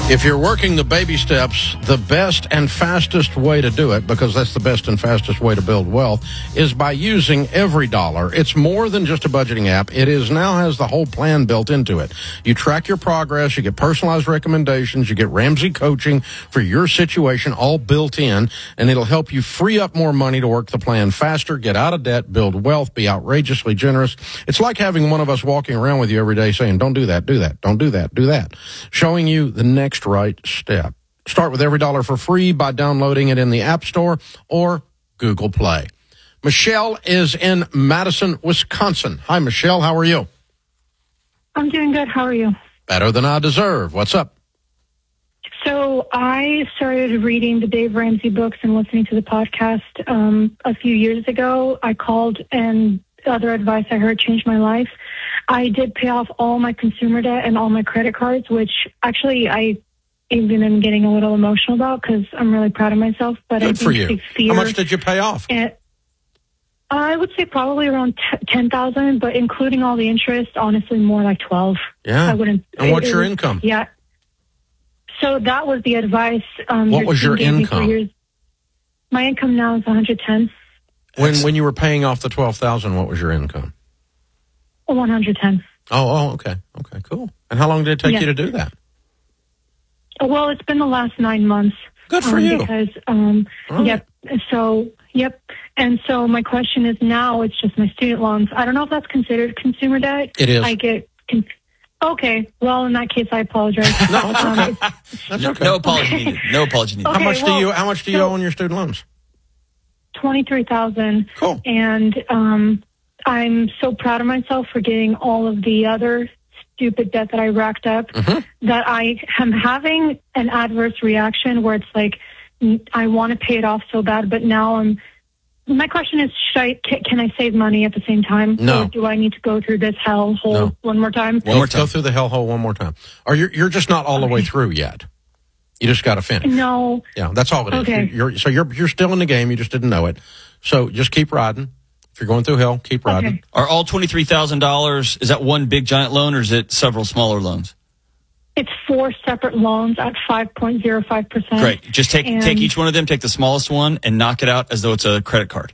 If you're working the baby steps, the best and fastest way to do it, because that's the best and fastest way to build wealth, is by using EveryDollar. It's more than just a budgeting app. It now has the whole plan built into it. You track your progress, you get personalized recommendations, you get Ramsey coaching for your situation, all built in, and it'll help you free up more money to work the plan faster, get out of debt, build wealth, be outrageously generous. It's like having one of us walking around with you every day saying, don't do that, do that, don't do that, do that, showing you the next right step. Start with EveryDollar for free by downloading it in the App Store or Google Play. Michelle is in Madison, Wisconsin. Hi, Michelle. How are you? I'm doing good. How are you? Better than I deserve. What's up? So I started reading the Dave Ramsey books and listening to the podcast a few years ago. I called, and other advice I heard changed my life. I did pay off all my consumer debt and all my credit cards, which actually I even am getting a little emotional about because I'm really proud of myself. But good for you. How much did you pay off? I would say probably around $10,000, but including all the interest, honestly, more like 12. Yeah. And what's your income? Yeah. So that was the advice. What was your income? My income now is 110. When you were paying off the $12,000, what was your income? 110. Oh, okay. Okay, cool. And how long did it take you to do that? Well, it's been the last 9 months. Good for you. Because, yep. So, yep. And so my question is now it's just my student loans. I don't know if that's considered consumer debt. It is. Okay. Well, in that case, I apologize. No, it's okay. That's okay. No apology needed. No apology needed. Okay, how much do you owe on your student loans? $23,000. Cool. And I'm so proud of myself for getting all of the other stupid debt that I racked up, that I am having an adverse reaction where it's like, I want to pay it off so bad, but now my question is, can I save money at the same time? No. Or do I need to go through this hellhole one more time? Go through the hellhole one more time. Or you're just not all the way through yet. You just got to finish. No. Yeah, that's all it is. Okay. You're still in the game. You just didn't know it. So just keep riding. If you're going through hell, keep riding. Okay. Are all $23,000, is that one big giant loan or is it several smaller loans? It's 4 separate loans at 5.05%. Great. Just take each one of them, take the smallest one, and knock it out as though it's a credit card.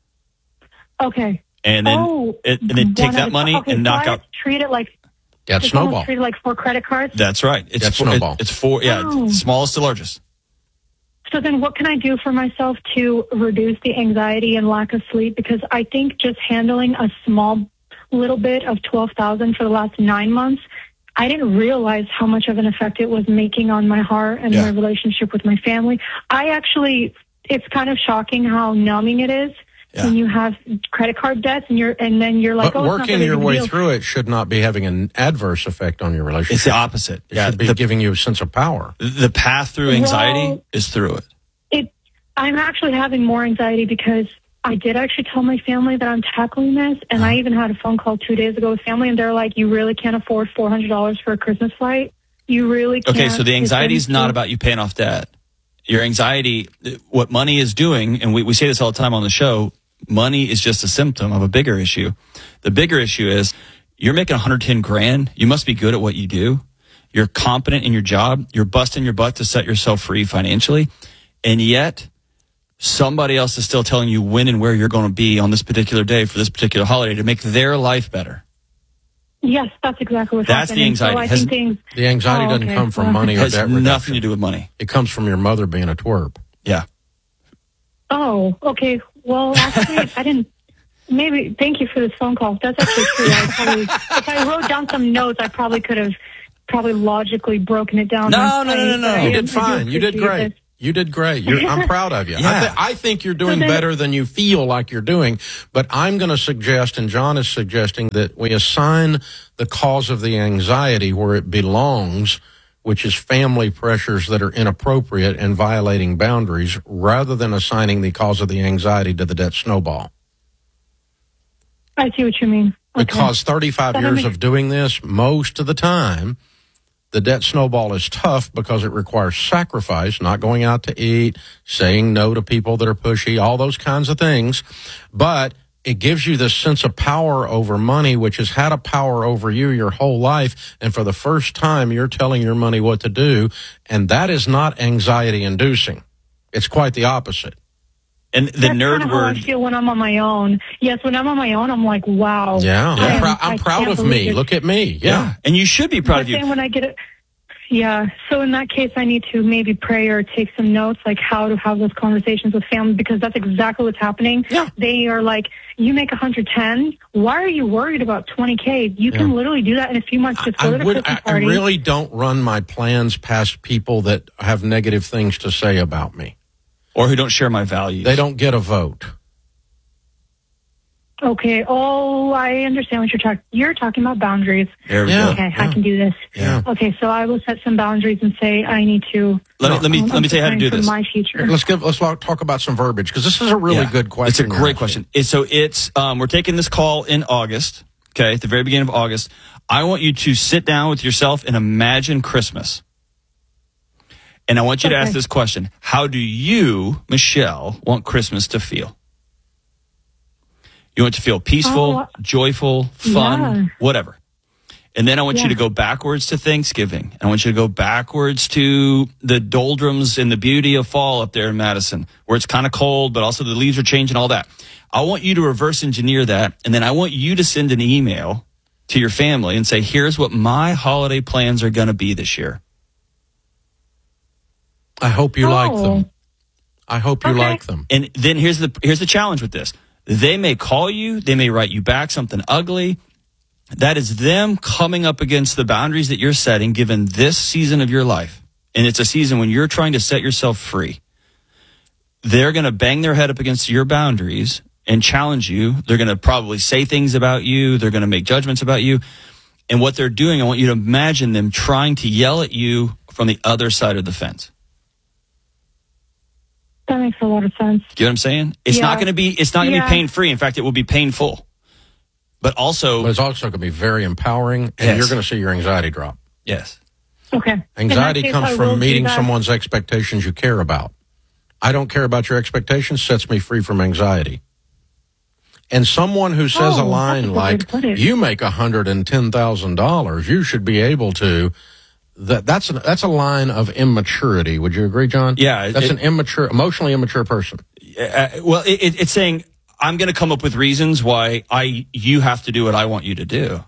Okay. And then, take that money and knock out. Treat it like Snowball. Treat it like 4 credit cards. That's right. It's Snowball. It's 4. Yeah, smallest to largest. So then what can I do for myself to reduce the anxiety and lack of sleep? Because I think just handling a small little bit of $12,000 for the last 9 months, I didn't realize how much of an effect it was making on my heart and my relationship with my family. It's kind of shocking how numbing it is when you have credit card debts and then you're like, but working your way through it should not be having an adverse effect on your relationship. It's the opposite. It should be giving you a sense of power. The path through anxiety is through it. I'm actually having more anxiety because I did actually tell my family that I'm tackling this, and I even had a phone call 2 days ago with family, and they're like, you really can't afford $400 for a Christmas flight? You really can't. Okay, so the anxiety is not about you paying off debt. Your anxiety, what money is doing, and we say this all the time on the show, money is just a symptom of a bigger issue. The bigger issue is you're making $110,000. You must be good at what you do. You're competent in your job. You're busting your butt to set yourself free financially. And yet somebody else is still telling you when and where you're going to be on this particular day for this particular holiday to make their life better. Yes, that's exactly what's That's happening. the anxiety. The anxiety doesn't come from money or has debt reduction. nothing to do with money. It comes from your mother being a twerp. Yeah. Oh, okay. Well, actually, I didn't. Maybe. Thank you for this phone call. That's actually true. If I wrote down some notes, I probably could have logically broken it down. No. You did fine. You did great. You did great. I'm proud of you. Yeah. I think you're doing better than you feel like you're doing, but I'm going to suggest, and John is suggesting, that we assign the cause of the anxiety where it belongs, which is family pressures that are inappropriate and violating boundaries, rather than assigning the cause of the anxiety to the debt snowball. I see what you mean. Okay. Because 35 years of doing this, most of the time, the debt snowball is tough because it requires sacrifice, not going out to eat, saying no to people that are pushy, all those kinds of things. But it gives you this sense of power over money, which has had a power over you your whole life. And for the first time, you're telling your money what to do. And that is not anxiety inducing. It's quite the opposite. And the That's nerd kind of word. how I feel when I'm on my own. Yes, when I'm on my own, I'm like, wow. Yeah. I'm I proud can't of me. believe it. Look at me. Yeah. And you should be proud But of you. then when I get it, yeah. So in that case, I need to maybe pray or take some notes, like how to have those conversations with family, because that's exactly what's happening. Yeah. They are like, you make 110. Why are you worried about 20K? You can literally do that in a few months. Just go to the Christmas I party. really don't run my plans past people that have negative things to say about me. Or who don't share my values. They don't get a vote. Okay. Oh, I understand what you're talking about boundaries. There we Yeah. go. Okay, I can do this. Yeah. Okay, so I will set some boundaries and say I need to. Let me tell you how to do for this. my future. Let's talk about some verbiage, because this is a really Yeah. good question. It's a great question. We're taking this call in August. Okay, at the very beginning of August. I want you to sit down with yourself and imagine Christmas. And I want you to ask this question: how do you, Michelle, want Christmas to feel? You want it to feel peaceful, joyful, fun, whatever. And then I want you to go backwards to Thanksgiving. And I want you to go backwards to the doldrums and the beauty of fall up there in Madison, where it's kind of cold, but also the leaves are changing, all that. I want you to reverse engineer that. And then I want you to send an email to your family and say, here's what my holiday plans are going to be this year. I hope you like them. I hope you Okay. like them. And then here's the challenge with this. They may call you. They may write you back something ugly. That is them coming up against the boundaries that you're setting given this season of your life. And it's a season when you're trying to set yourself free. They're going to bang their head up against your boundaries and challenge you. They're going to probably say things about you. They're going to make judgments about you. And what they're doing, I want you to imagine them trying to yell at you from the other side of the fence. That makes a lot of sense. Do you know what I'm saying? It's not going to be pain free. In fact, it will be painful. But also, But it's also going to be very empowering, and you're going to see your anxiety drop. yes. Okay. Anxiety In that case, comes I will from do meeting that. someone's expectations you care about. I don't care about your expectations sets me free from anxiety. And someone who says a Oh, line that's a good way like, to put it. you make $110,000, you should be able to, that's a line of immaturity. Would you agree, John? Yeah, That's an emotionally immature person. Well, it's saying, I'm going to come up with reasons why you have to do what I want you to do.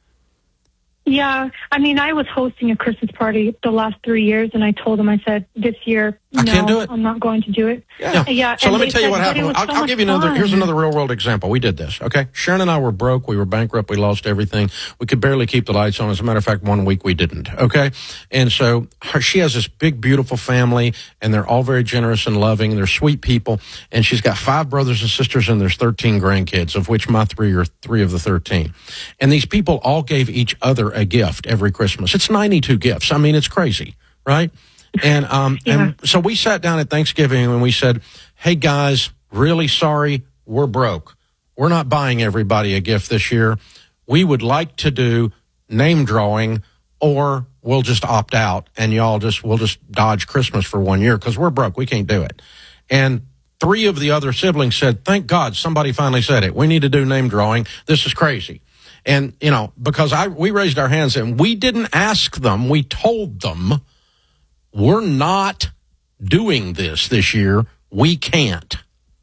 Yeah. I mean, I was hosting a Christmas party the last 3 years, and I told them, I said, this year, I can't do it. I'm not going to do it. Yeah. So and let me they tell you said, what but it happened. was so I'll much give you another. fun. Here's another real world example. We did this. Okay. Sharon and I were broke. We were bankrupt. We lost everything. We could barely keep the lights on. As a matter of fact, 1 week we didn't. Okay. And so she has this big, beautiful family, and they're all very generous and loving. They're sweet people. And she's got 5 brothers and sisters, and there's 13 grandkids, of which my 3 are 3 of the 13. And these people all gave each other a gift every Christmas. It's 92 gifts. I mean, it's crazy, right? And and so we sat down at Thanksgiving and we said, hey guys, really sorry, we're broke. We're not buying everybody a gift this year. We would like to do name drawing, or we'll just opt out and we'll just dodge Christmas for 1 year because we're broke. We can't do it. And 3 of the other siblings said, thank God somebody finally said it. We need to do name drawing. This is crazy. And, because we raised our hands and we didn't ask them, we told them, we're not doing this year. We can't.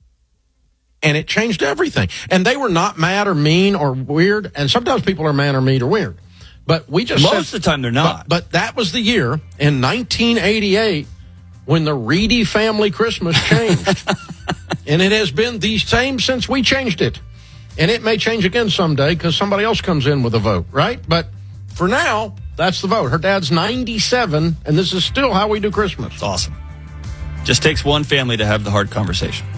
And it changed everything. And they were not mad or mean or weird. And sometimes people are mad or mean or weird. But we just Most of the time they're not. But that was the year in 1988 when the Reedy family Christmas changed. And it has been the same since we changed it. And it may change again someday because somebody else comes in with a vote, right? But for now, that's the vote. Her dad's 97, and this is still how we do Christmas. It's awesome. Just takes one family to have the hard conversation.